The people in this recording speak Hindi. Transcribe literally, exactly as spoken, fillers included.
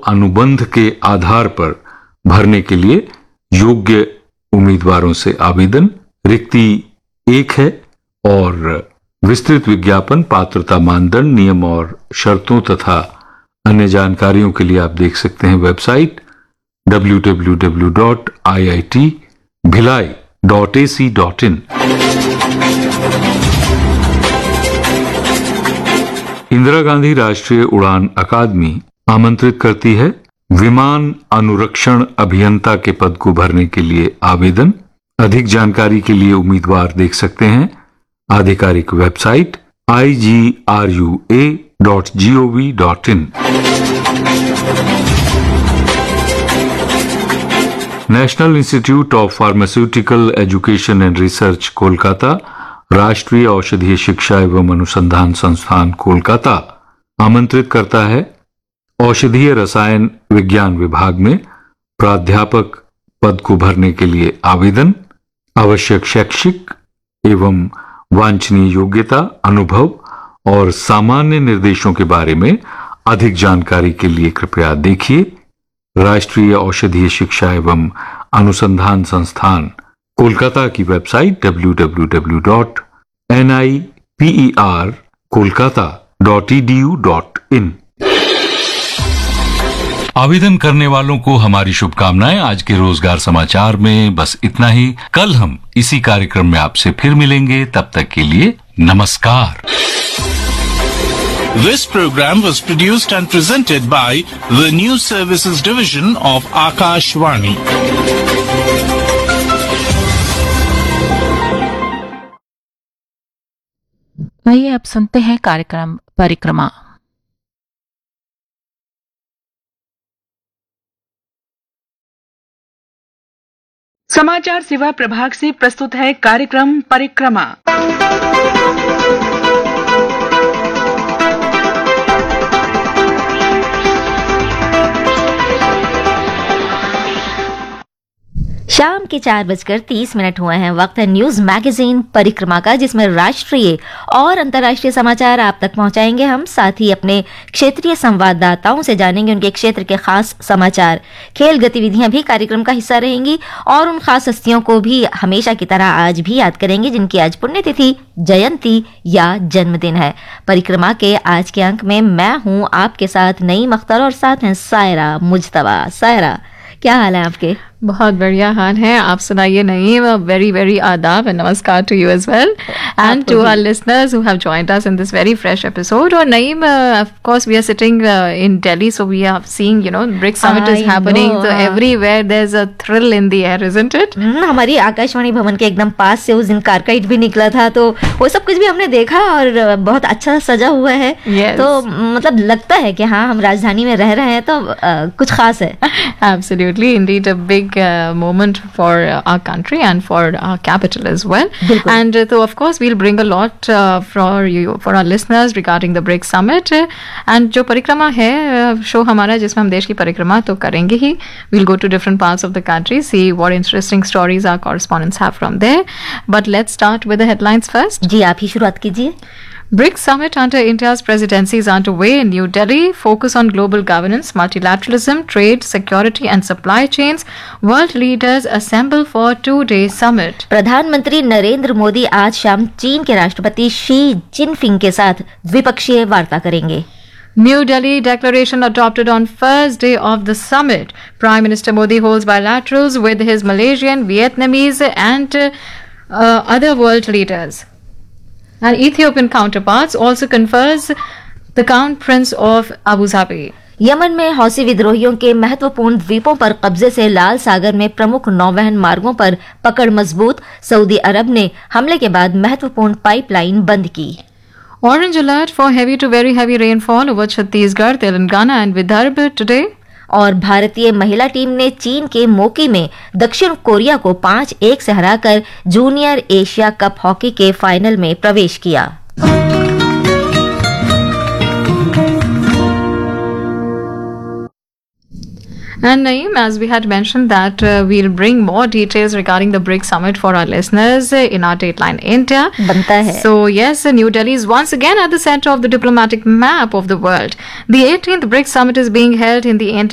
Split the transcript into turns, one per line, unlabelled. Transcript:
अनुबंध के आधार पर भरने के लिए योग्य उम्मीदवारों से आवेदन। रिक्ति एक है और विस्तृत विज्ञापन, पात्रता मानदंड, नियम और शर्तों तथा अन्य जानकारियों के लिए आप देख सकते हैं website W W W dot I I T Bhilai dot A C dot in. Indira Gandhi राष्ट्रीय उड़ान अकादमी आमंत्रित करती है विमान अनुरक्षण अभियंता के पद को भरने के लिए आवेदन। अधिक जानकारी के लिए उम्मीदवार देख सकते हैं आधिकारिक website I ji are U A dot G O V dot in. National institute of pharmaceutical education and research Kolkata, राष्ट्रीय औषधीय शिक्षा एवं अनुसंधान संस्थान कोलकाता आमंत्रित करता है औषधीय रसायन विज्ञान विभाग में प्राध्यापक पद को भरने के लिए आवेदन। आवश्यक शैक्षिक एवं वांछनीय योग्यता, अनुभव और सामान्य निर्देशों के बारे में अधिक जानकारी के लिए कृपया देखिए राष्ट्रीय औषधीय शिक्षा एवं अनुसंधान संस्थान कोलकाता की website W W W dot N I P E R Kolkata dot E D U dot in. आवेदन करने वालों को हमारी शुभकामनाएं। आज के रोजगार समाचार में बस इतना ही। कल हम इसी कार्यक्रम में आपसे फिर मिलेंगे, तब तक के लिए नमस्कार।
This program was produced and presented by the News Services Division of Akashvani.
आइए अब सुनते हैं कार्यक्रम परिक्रमा।
समाचार सेवा प्रभाग से प्रस्तुत है कार्यक्रम परिक्रमा।
शाम के चार बजकर तीस मिनट हुए हैं। वक्त है न्यूज मैगजीन परिक्रमा का, जिसमें राष्ट्रीय और अंतर्राष्ट्रीय समाचार आप तक पहुंचाएंगे हम। साथ ही अपने क्षेत्रीय संवाददाताओं से जानेंगे उनके क्षेत्र के खास समाचार। खेल गतिविधियां भी कार्यक्रम का हिस्सा रहेंगी और उन खास हस्तियों को भी हमेशा की तरह आज भी याद करेंगे जिनकी आज पुण्यतिथि, जयंती या जन्मदिन है। परिक्रमा के आज के अंक में मैं हूं आपके साथ नईम अख्तर और साथ हैं सायरा मुजतबा। सायरा, क्या हाल है आपके?
बहुत बढ़िया हाल है। आप सुनाइए नईम। वेरी वेरी आदाब एंड नमस्कार to you as well and to our listeners who have joined us in this very fresh episode. और Naeem, of course we are sitting in Delhi, so we have seen you know BRICS summit is happening, so everywhere there is a thrill in the air, isn't it?
हमारी आकाशवाणी भवन के एकदम पास से उस दिन कारकाइट भी निकला था, तो वो सब कुछ भी हमने देखा और बहुत अच्छा सजा हुआ है। yes. तो मतलब लगता है कि हाँ, हम राजधानी में रह रहे हैं तो uh, कुछ खास है।
Absolutely, indeed a big Uh, moment for uh, our country and for our capital as well. And uh, so of course we'll bring a lot uh, for you, for our listeners regarding the BRICS summit. And जो परिक्रमा है शो हमारा, जिसमें हम देश की परिक्रमा तो करेंगे ही, we'll go to different parts of the country, see what interesting stories our correspondents have from there. But let's start with the headlines first.
जी, आप ही शुरुआत कीजिए।
BRICS summit under India's presidency is underway in New Delhi. Focus on global governance, multilateralism, trade, security and supply chains. World leaders assemble for two-day summit.
प्रधानमंत्री नरेंद्र मोदी आज शाम चीन के राष्ट्रपति शी जिनपिंग के साथ द्विपक्षीय वार्ता करेंगे।
New Delhi declaration adopted on first day of the summit. Prime Minister Modi holds bilaterals with his Malaysian, Vietnamese and uh, other world leaders. And Ethiopian counterparts also confers the Crown Prince of Abu Dhabi.
Yemen में हौसी विद्रोहियों के महत्वपूर्ण द्वीपों पर कब्जे से लाल सागर में प्रमुख नौवहन मार्गों पर पकड़ मजबूत। सऊदी अरब ने हमले के बाद महत्वपूर्ण पाइपलाइन बंद की।
Orange alert for heavy to very heavy rainfall over Chhattisgarh, Telangana and Vidarbha today.
और भारतीय महिला टीम ने चीन के मोकी में दक्षिण कोरिया को पांच एक से हराकर जूनियर एशिया कप हॉकी के फाइनल में प्रवेश किया।
And Naeem, as we had mentioned that uh, we'll bring more details regarding the BRICS summit for our listeners uh, in our Dateline India.
बनता है.
So yes, New Delhi is once again at the center of the diplomatic map of the world. The eighteenth BRICS summit is being held in the